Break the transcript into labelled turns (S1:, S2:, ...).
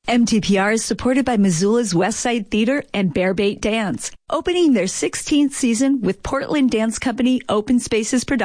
S1: MTPR is supported by Missoula's Westside Theater and Bear Bait Dance, opening their 16th season with Portland Dance Company Open Spaces Productions.